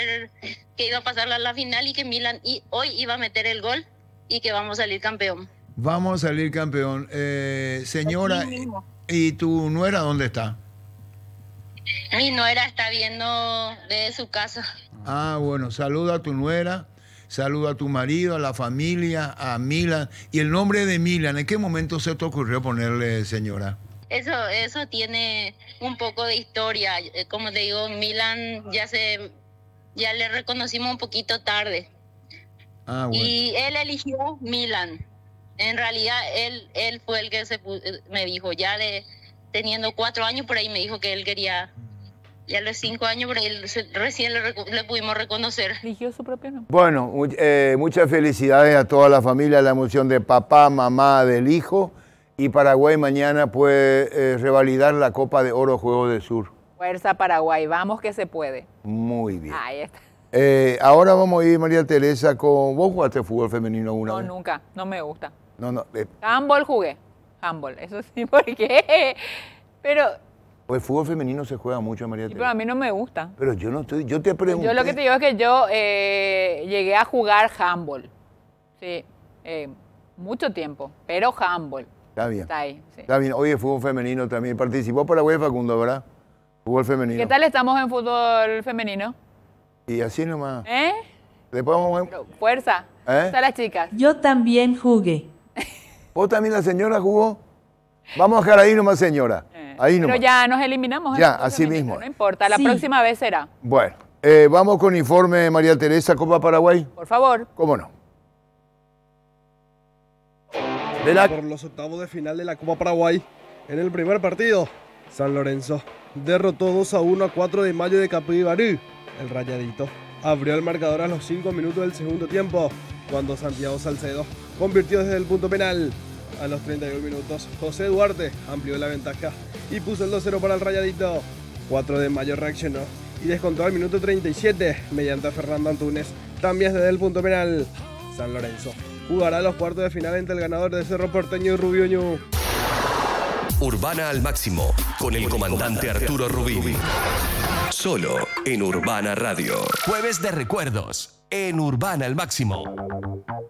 que iba a pasar a la final y que Milan hoy iba a meter el gol y que vamos a salir campeón. Vamos a salir campeón. Señora, ¿y tu nuera dónde está? Mi nuera está viendo de su casa. Ah, bueno, saluda a tu nuera, saluda a tu marido, a la familia, a Milan. ¿Y el nombre de Milan, en qué momento se te ocurrió ponerle, señora? Eso tiene un poco de historia. Como te digo, Milan ya le reconocimos un poquito tarde. Ah, bueno. Y él eligió Milan. En realidad, él fue el que me dijo, teniendo 4 años por ahí, me dijo que él quería, ya a los 5 años por ahí, recién le pudimos reconocer. Eligió su propio nombre. Bueno, muchas felicidades a toda la familia, la emoción de papá, mamá, del hijo. Y Paraguay mañana puede revalidar la Copa de Oro Juegos del Sur. Fuerza Paraguay, vamos que se puede. Muy bien. Ahí está. Ahora vamos a ir, María Teresa, con... ¿Vos jugaste fútbol femenino una vez? No, nunca, no me gusta. No. Handball jugué, handball, eso sí, ¿por qué? Pero... El fútbol femenino se juega mucho, María Teresa. Pero a mí no me gusta. Pero yo te pregunté... Yo lo que te digo es que yo llegué a jugar handball, sí, mucho tiempo, pero handball. Está bien. Está ahí, sí. Está bien. Hoy el fútbol femenino también. Participó Paraguay, Facundo, ¿verdad? Fútbol femenino. ¿Qué tal estamos en fútbol femenino? Y así nomás. ¿Eh? Después vamos a... Pero, fuerza. Están las chicas. Yo también jugué. ¿Vos también la señora jugó? Vamos a dejar ahí nomás, señora. Ahí nomás. Pero ya nos eliminamos. Ya, así mismo. No importa, la Sí. próxima vez será. Bueno, vamos con informe, María Teresa, Copa Paraguay. Por favor. ¿Cómo no? Por los octavos de final de la Copa Paraguay, en el primer partido, San Lorenzo derrotó 2-1 a 4 de Mayo de Capibarú. El Rayadito abrió el marcador a los 5 minutos del segundo tiempo, cuando Santiago Salcedo convirtió desde el punto penal. A los 31 minutos, José Duarte amplió la ventaja y puso el 2-0 para el Rayadito. 4 de Mayo reaccionó y descontó al minuto 37 mediante Fernando Antunes, también desde el punto penal. San Lorenzo jugará los cuartos de final entre el ganador de Cerro Porteño y Rubio Ñu. Urbana al máximo, con el comandante Arturo Rubini. Solo en Urbana Radio. Jueves de recuerdos, en Urbana al máximo.